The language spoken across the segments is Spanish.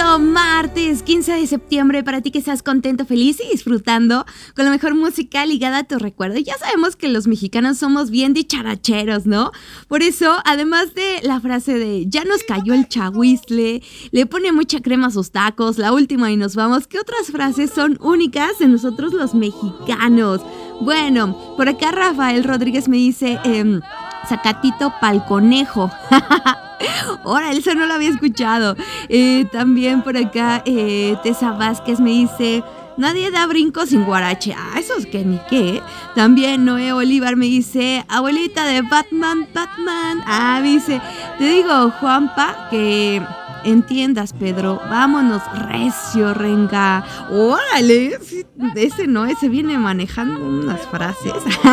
bonito martes 15 de septiembre para ti que estás contento, feliz y disfrutando con la mejor música ligada a tu recuerdo. Ya sabemos que los mexicanos somos bien dicharacheros, ¿no? Por eso, además de la frase de ya nos cayó el chahuizle, le pone mucha crema a sus tacos, la última y nos vamos, ¿qué otras frases son únicas de nosotros los mexicanos? Bueno, por acá Rafael Rodríguez me dice, sacatito pa'l conejo. Ahora, eso no lo había escuchado. También por acá Tessa Vázquez me dice, nadie da brinco sin guarache. Ah, eso es que ni qué. También Noé Olivar me dice, abuelita de Batman. Ah, dice, te digo, Juanpa, que entiendas, Pedro, vámonos recio, renga. Órale, sí, ese viene manejando unas frases.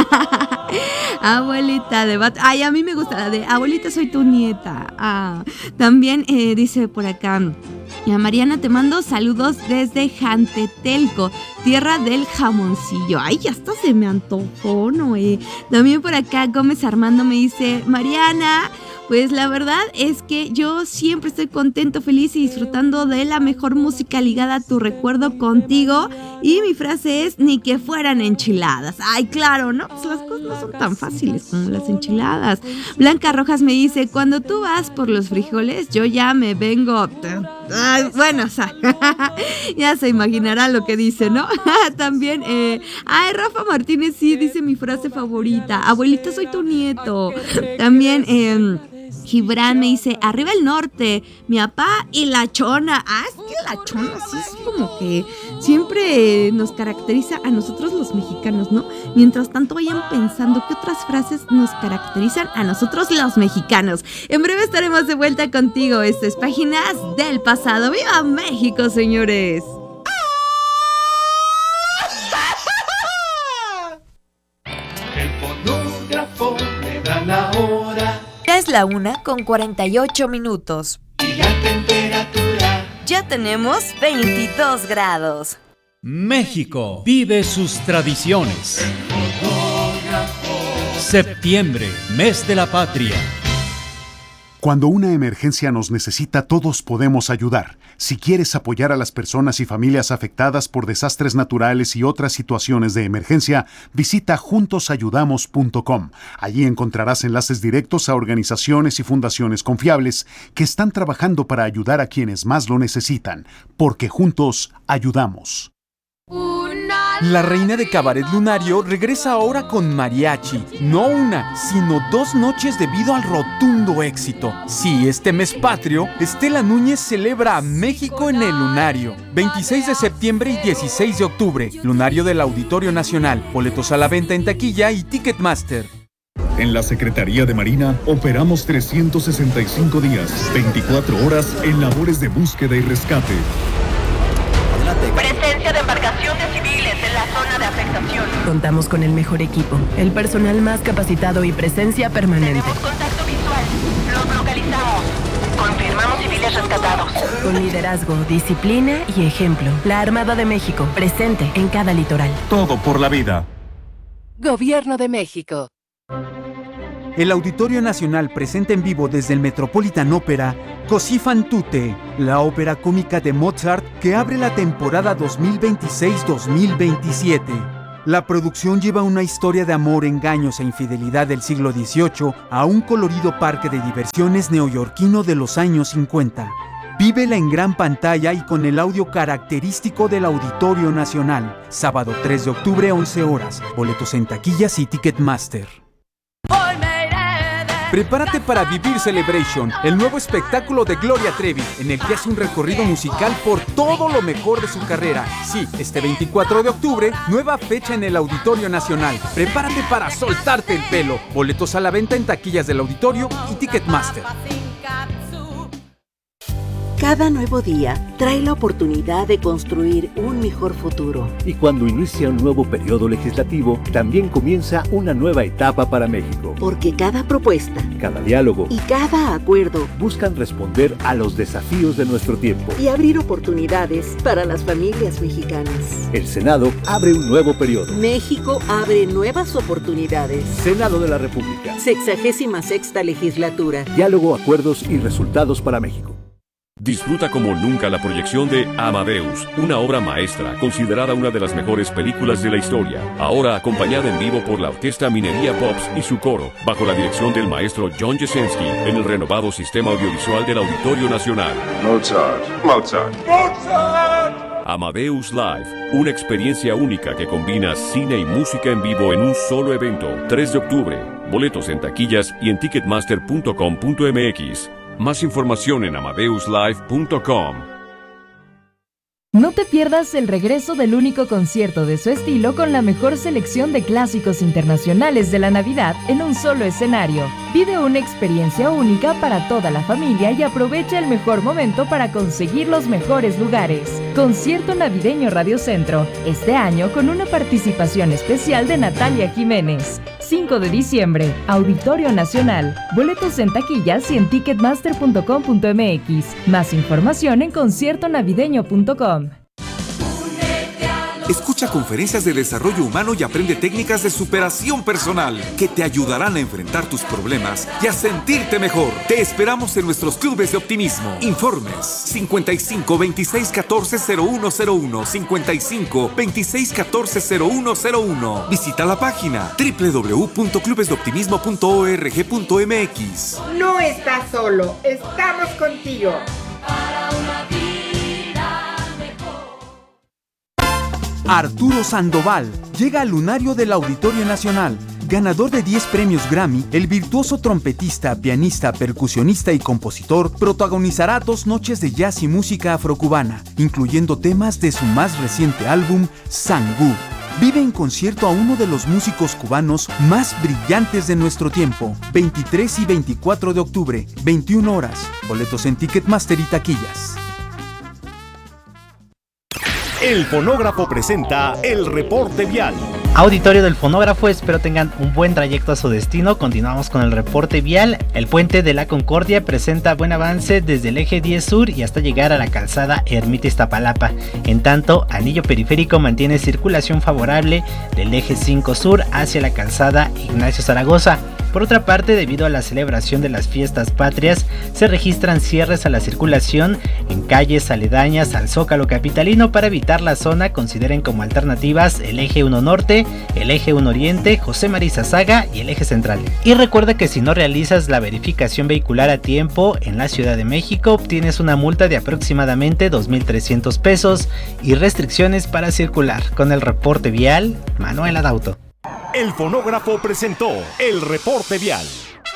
Abuelita de Batman. Ay, a mí me gusta la de abuelita, soy tu nieta. Ah, también dice por acá, ya Mariana, te mando saludos desde Jantetelco, tierra del jamoncillo. Ay, ya hasta se me antojó, Noé. También por acá Gómez Armando me dice, Mariana, pues la verdad es que yo siempre estoy contento, feliz y disfrutando de la mejor música ligada a tu recuerdo contigo. Y mi frase es, ni que fueran enchiladas. Ay, claro, ¿no? Pues las cosas no son tan fáciles como las enchiladas. Blanca Rojas me dice, cuando tú vas por los frijoles, yo ya me vengo. Ay, bueno, o sea, ya se imaginará lo que dice, ¿no? También, Rafa Martínez sí dice mi frase favorita, abuelita, soy tu nieto. También, Gibran me dice, arriba el norte, mi papá y la chona. Ah, es que la chona sí es como que siempre nos caracteriza a nosotros los mexicanos, ¿no? Mientras tanto vayan pensando qué otras frases nos caracterizan a nosotros los mexicanos. En breve estaremos de vuelta contigo. Esto es Páginas del Pasado. ¡Viva México, señores! El fonógrafo me da la hora. Ya es la 1:48. Y la temperatura. Ya tenemos 22 grados. México vive sus tradiciones. Septiembre, mes de la patria. Cuando una emergencia nos necesita, todos podemos ayudar. Si quieres apoyar a las personas y familias afectadas por desastres naturales y otras situaciones de emergencia, visita juntosayudamos.com. Allí encontrarás enlaces directos a organizaciones y fundaciones confiables que están trabajando para ayudar a quienes más lo necesitan, porque juntos ayudamos. La reina de Cabaret Lunario regresa ahora con mariachi. No una, sino 2 noches debido al rotundo éxito. Sí, este mes patrio, Estela Núñez celebra a México en el Lunario. 26 de septiembre y 16 de octubre. Lunario del Auditorio Nacional. Boletos a la venta en taquilla y Ticketmaster. En la Secretaría de Marina operamos 365 días, 24 horas en labores de búsqueda y rescate. Presencia de embarcaciones civiles en la zona de afectación. Contamos con el mejor equipo, el personal más capacitado y presencia permanente. Tenemos contacto visual. Los localizamos. Confirmamos civiles rescatados. Con liderazgo, disciplina y ejemplo. La Armada de México, presente en cada litoral. Todo por la vida. Gobierno de México. El Auditorio Nacional presenta en vivo desde el Metropolitan Opera Così fan tutte, la ópera cómica de Mozart que abre la temporada 2026-2027. La producción lleva una historia de amor, engaños e infidelidad del siglo XVIII a un colorido parque de diversiones neoyorquino de los años 50. Vívela en gran pantalla y con el audio característico del Auditorio Nacional. Sábado 3 de octubre, 11 horas. Boletos en taquillas y Ticketmaster. Prepárate para Vivir Celebration, el nuevo espectáculo de Gloria Trevi, en el que hace un recorrido musical por todo lo mejor de su carrera. Sí, este 24 de octubre, nueva fecha en el Auditorio Nacional. Prepárate para soltarte el pelo. Boletos a la venta en taquillas del Auditorio y Ticketmaster. Cada nuevo día trae la oportunidad de construir un mejor futuro. Y cuando inicia un nuevo periodo legislativo, también comienza una nueva etapa para México. Porque cada propuesta, cada diálogo y cada acuerdo buscan responder a los desafíos de nuestro tiempo y abrir oportunidades para las familias mexicanas. El Senado abre un nuevo periodo. México abre nuevas oportunidades. Senado de la República. 66ª legislatura. Diálogo, acuerdos y resultados para México. Disfruta como nunca la proyección de Amadeus, una obra maestra considerada una de las mejores películas de la historia. Ahora acompañada en vivo por la Orquesta Minería Pops y su coro, bajo la dirección del maestro John Jesensky, en el renovado sistema audiovisual del Auditorio Nacional. Mozart. Amadeus Live, una experiencia única que combina cine y música en vivo en un solo evento. 3 de octubre. Boletos en taquillas y en ticketmaster.com.mx. Más información en amadeuslive.com. No te pierdas el regreso del único concierto de su estilo con la mejor selección de clásicos internacionales de la Navidad en un solo escenario. Vive una experiencia única para toda la familia y aprovecha el mejor momento para conseguir los mejores lugares. Concierto Navideño Radio Centro, este año con una participación especial de Natalia Jiménez. 5 de diciembre, Auditorio Nacional. Boletos en taquillas y en ticketmaster.com.mx. Más información en conciertonavideño.com. Escucha conferencias de desarrollo humano y aprende técnicas de superación personal que te ayudarán a enfrentar tus problemas y a sentirte mejor. Te esperamos en nuestros clubes de optimismo. Informes 55 26 14 0101, 55 26 14 0101. Visita la página www.clubesdeoptimismo.org.mx. No estás solo, estamos contigo. Arturo Sandoval llega al lunario del Auditorio Nacional. Ganador de 10 premios Grammy, el virtuoso trompetista, pianista, percusionista y compositor protagonizará 2 noches de jazz y música afrocubana, incluyendo temas de su más reciente álbum, Sangú. Vive en concierto a uno de los músicos cubanos más brillantes de nuestro tiempo. 23 y 24 de octubre, 21 horas. Boletos en Ticketmaster y taquillas. El Fonógrafo presenta el reporte vial. Auditorio del Fonógrafo, espero tengan un buen trayecto a su destino. Continuamos con el reporte vial. El puente de la Concordia presenta buen avance desde el eje 10 sur y hasta llegar a la calzada Ermita Iztapalapa. En tanto, Anillo Periférico mantiene circulación favorable del eje 5 sur hacia la calzada Ignacio Zaragoza. Por otra parte, debido a la celebración de las fiestas patrias, se registran cierres a la circulación en calles aledañas al Zócalo capitalino. Para evitar la zona, consideren como alternativas el eje 1 norte, el eje 1 oriente, José María Saga y el eje central. Y recuerda que si no realizas la verificación vehicular a tiempo en la Ciudad de México, obtienes una multa de aproximadamente 2,300 pesos y restricciones para circular. Con el reporte vial, Manuel Adauto. El Fonógrafo presentó el reporte vial.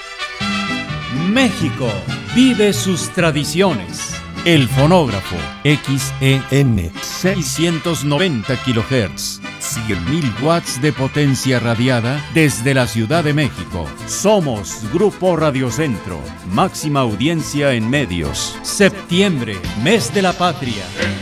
México vive sus tradiciones. El Fonógrafo, XEN, 690 kHz, 100.000 watts de potencia radiada desde la Ciudad de México. Somos Grupo Radio Centro, máxima audiencia en medios. Septiembre, mes de la patria.